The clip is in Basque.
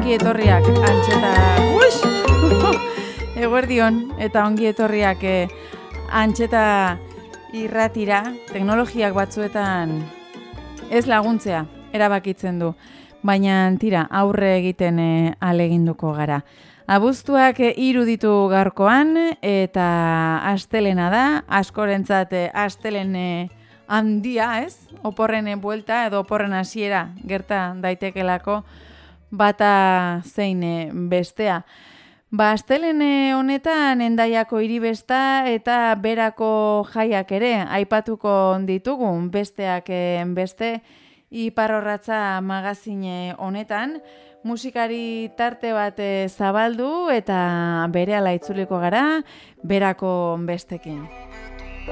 ongi etorriak antxeta... Eguerdion eta ongi etorriak antxeta irratira, teknologiak batzuetan ez laguntzea, erabakitzen du. Baina tira, aurre egiten aleginduko gara. Abuztuak 3 ditu gaurkoan eta astelena da, askorentzat astelen handia, ez? Oporren buelta edo oporren hasiera gerta daitekelako bata zein bestea. Astelen honetan Hendaiako hiribesta eta Berako jaiak ere aipatuko ditugun, besteak beste Iparrorratza magazine honetan musikari tarte bat zabaldu eta berehala itzuliko gara Berako bestekin.